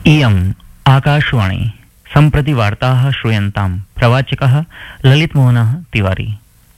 इयम् आकाशवाणी सम्प्रति वार्ताः श्रूयन्ताम् प्रवाचकः ललितमोहनः तिवारी।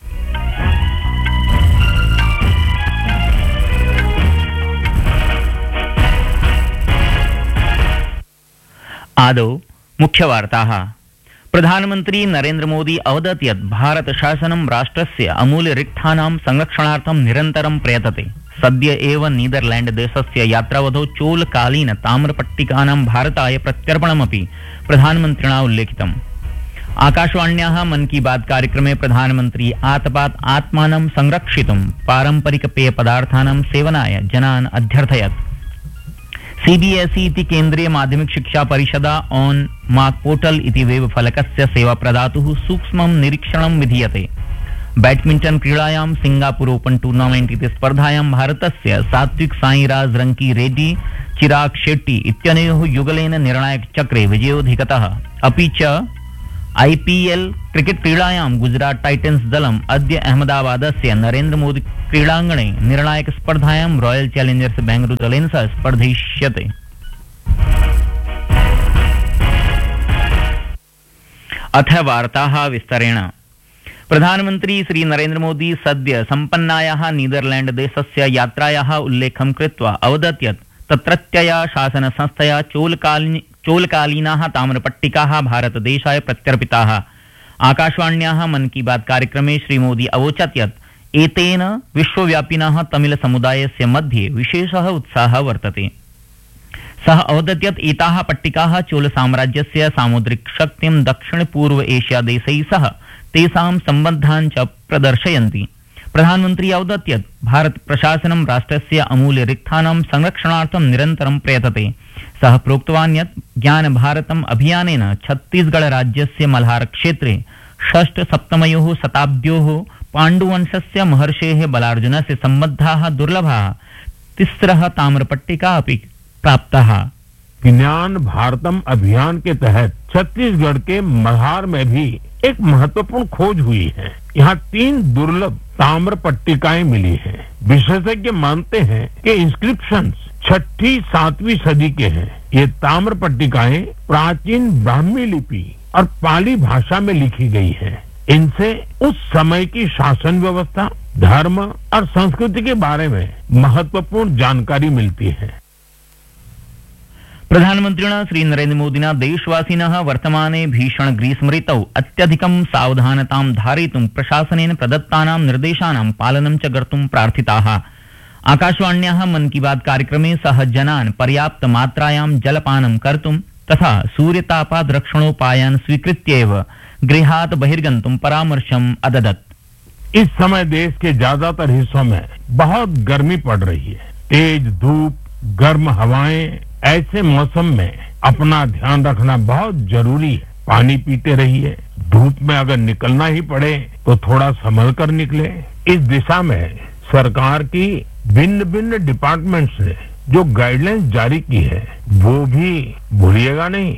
आदौ मुख्यवार्ताः। प्रधानमन्त्री नरेन्द्र मोदी अवदत् यत् भारत शासनं राष्ट्रस्य अमूल्य रिक्थानां संरक्षणार्थं निरन्तरं प्रयतते। सद्य एव नीदरलैंड देशस्य यात्रावधौ चोलकालीन ताम्रपट्टिकानां भारताय प्रत्यर्पणमपि प्रधानमन्त्रिणा उल्लेखितम्। आकाशवाण्याः मन की बात कार्यक्रमे प्रधानमन्त्री आतपात् आत्मानं संरक्षितुं पारम्परिक पेयपदार्थानां सेवनाय जनान् अध्यर्थयत्। सीबीएसई इति केन्द्रीय माध्यमिक शिक्षा परिषदा ऑन मार्क पोर्टल इति वेब फलकस्य सेवा प्रदातुः सूक्ष्मं निरीक्षणं विधीयते। बैडमिंटन क्रीडायां सिंगापुर ओपन टूर्नामेंट इति स्पर्धायां भारतस्य सात्विक साईराज रंकी रेड्डी चिराग शेट्टी इत्यनयोः युगलेन निर्णायक चक्रे विजयोऽधिगतः। अपि च आईपीएल क्रिकेट क्रीडायां गुजरात टाइटन्स दलम् अद्य अहमदाबादस्य नरेन्द्र मोदी क्रीडाङ्गणे निर्णायक स्पर्धायां रॉयल चैलेंजर्स बेंगलुरु दलेन सह स्पर्धिष्यते। अथ वार्ताः विस्तरेण। प्रधानमन्त्री श्री नरेन्द्र मोदी सद्य सम्पन्नायाः नीदरलैंड देशस्य यात्रायाः उल्लेखं कृत्वा अवदत् यत् तत्रत्यया शासन संस्थया चोलकालीनाः ताम्रपट्टिकाः भारतदेशाय प्रत्यर्पिताः। आकाशवाण्याः मन की बात कार्यक्रमे श्री मोदी अवोचत् यत् एतेन विश्वव्यापिनः तमिल समुदायस्य मध्ये विशेषः उत्साहः वर्तते। सः अवदत् यत् एताः पट्टिकाः चोल साम्राज्यस्य सामुद्रिक शक्तिं दक्षिण पूर्व एशिया देशैः सह तेषां सम्बन्धान् च प्रदर्शयन्ति। प्रधानमन्त्री अवदत् यत् भारत प्रशासनं राष्ट्रस्य अमूल्य रिक्थानां संरक्षणार्थं निरन्तरं प्रयतते। सः प्रोक्तवान् यत् ज्ञान भारतम् अभियानेन छत्तीसगढ़ राज्यस्य मल्हार क्षेत्रे षष्ठ-सप्तमयोः शताब्द्योः पाण्डुवंशस्य महर्षेः बलार्जुनस्य सम्बद्धाः दुर्लभाः तिस्रः ताम्रपट्टिका अपि प्राप्ताः। ज्ञान भारतम अभियान के तहत छत्तीसगढ़ के मल्हार में भी एक महत्वपूर्ण खोज हुई है। यहाँ 3 दुर्लभ ताम्र पट्टिकाएं मिली हैं। विशेषज्ञ मानते हैं कि इंस्क्रिप्शंस 6ठी-7वीं सदी के हैं। ये ताम्र पट्टिकाएं प्राचीन ब्राह्मी लिपि और पाली भाषा में लिखी गई हैं। इनसे उस समय की शासन व्यवस्था, धर्म और संस्कृति के बारे में महत्वपूर्ण जानकारी मिलती है। प्रधानमन्त्रिणा श्री नरेन्द्र मोदिना देशवासिनः वर्तमाने भीषण ग्रीष्म ऋतौ अत्यधिकं सावधानतां धारयितुं प्रशासनेन प्रदत्तानां निर्देशानां पालनं च कर्तुं प्रार्थिताः। आकाशवाण्याः मन की बात कार्यक्रमे सः जनान् पर्याप्त मात्रायां जलपानं कर्तुं तथा सूर्यतापात् रक्षणोपायान् स्वीकृत्य एव गृहात् बहिर्गन्तुं परामर्शम् अददत्। इस समय देश के ज्यादातर हिस्सों में बहुत गर्मी पड़ रही है। तेज धूप, गर्म हवाएं, ऐसे मौसम में अपना ध्यान रखना बहुत जरूरी है। पानी पीते रहिए। धूप में अगर निकलना ही पड़े तो थोड़ा संभल कर निकले। इस दिशा में सरकार की भिन्न भिन्न डिपार्टमेंट्स ने जो गाइडलाइंस जारी की है वो भी भूलिएगा नहीं।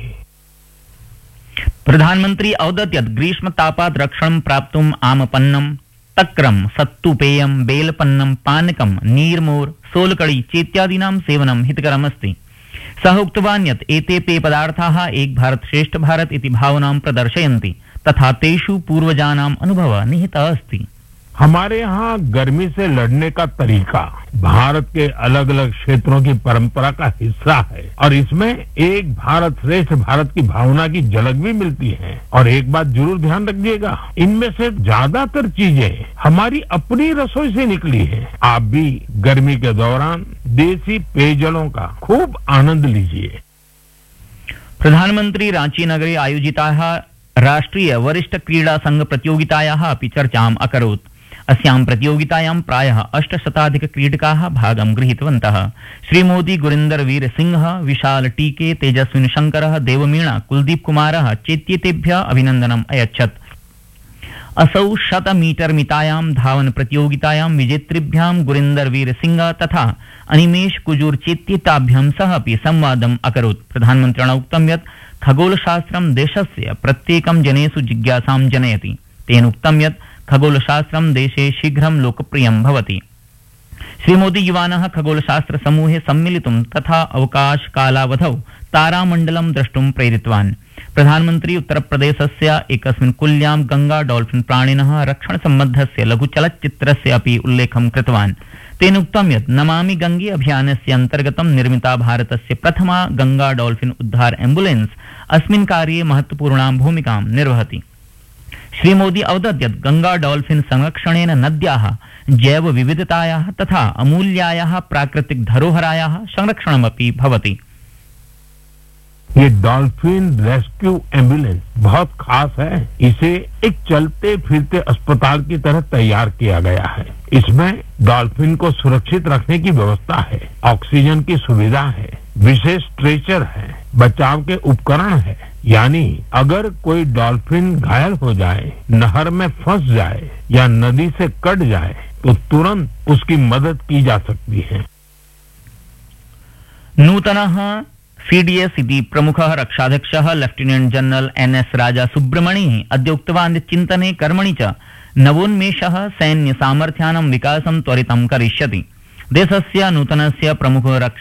प्रधानमंत्री अवदत् यत् ग्रीष्म तापात् रक्षणं प्राप्तुम् आमपन्नं, तक्रं, सत्तुपेयं, बेलपन्नं, पानकं, नीर्मोर्, सोलकड़ी चेत्यादीनां सेवनं हितकरमस्ति। सः उक्तवान् यत् एते पेयपदार्थाः एक भारत श्रेष्ठ भारत इति भावनां प्रदर्शयन्ति तथा तेषु पूर्वजानाम् अनुभवः निहितः अस्ति। हमारे यहाँ गर्मी से लड़ने का तरीका भारत के अलग अलग क्षेत्रों की परंपरा का हिस्सा है और इसमें एक भारत श्रेष्ठ भारत की भावना की झलक भी मिलती है। और एक बात जरूर ध्यान रखिएगा, इनमें से ज्यादातर चीजें हमारी अपनी रसोई से निकली है। आप भी गर्मी के दौरान देसी पेयजलों का खूब आनंद लीजिए। प्रधानमंत्री रांची नगरे आयोजिताः राष्ट्रीय वरिष्ठ क्रीडा संघ प्रतियोगितायाः अपि चर्चाम् अकरोत्। अस्यां प्रतियोगितायां प्रायः 800 क्रीडकाः भागं गृहीतवन्तः। श्रीमोदी गुरिन्दर वीर सिंह, विशाल टीके, तेजस्विन शंकरः, देवमीणा, कुलदीप कुमारः चेत्येतेभ्यः अभिनन्दनम् अयच्छत्। असौ 100 मीटर मितायां धावन प्रतियोगितायां विजेतृभ्यां गुरिन्दर वीर सिंह तथा अनिमेष कुजूर चेत्येताभ्यां सह अपि संवादम् अकरोत्। प्रधानमन्त्रिणा उक्तं यत् खगोलशास्त्रं देशस्य प्रत्येकं जनेषु जिज्ञासां जनयति। तेन उक्तं यत् खगोलशास्त्रं देशे शीघ्रं लोकप्रियं भवति। श्रीमोदी युवानः खगोलशास्त्र समूहे सम्मिलितुं तथा अवकाश कालावधौ तारामण्डलं द्रष्टुं प्रेरितवान्। प्रधानमन्त्री उत्तरप्रदेशस्य एकस्मिन् कुल्यां गंगा डॉल्फिन प्राणिनः रक्षण सम्बद्धस्य लघुचलच्चित्रस्य अपि उल्लेखं कृतवान्। तेन उक्तं यत् नमामि गंगे अभियानस्य अन्तर्गतं निर्मिता भारतस्य प्रथमा गंगा डॉल्फिन उद्धार एम्बुलेंस अस्मिन् कार्ये महत्वपूर्णां भूमिकां निर्वहति। श्रीमोदी अवदत् यत् गंगा डॉल्फिन संरक्षणेन नद्याः जैव विविधतायाः तथा अमूल्यायाः प्राकृतिक धरोहरायाः संरक्षणमपि भवति। ये डॉल्फिन रेस्क्यू एम्बुलेंस बहुत खास है। इसे एक चलते फिरते अस्पताल की तरह तैयार किया गया है। इसमें डॉल्फिन को सुरक्षित रखने की व्यवस्था है, ऑक्सीजन की सुविधा है, विशेष स्ट्रेचर है, बचाव के उपकरण है। यानी अगर कोई डॉल्फिन घायल हो जाए, नहर में फंस जाए या नदी से कट जाए तो तुरंत उसकी मदद की जा सकती है। नूतनः सीडीएस इति प्रमुखः रक्षाध्यक्षः लेफ्टिनेंट जनरल एनएस राजा सुब्रमणिः अद्य उक्तवान् यत् चिन्तने कर्मणि च नवोन्मेषः सैन्य सामर्थ्यानां विकासं त्वरितं करिष्यति। देशस्य नूतनस्य प्रमुख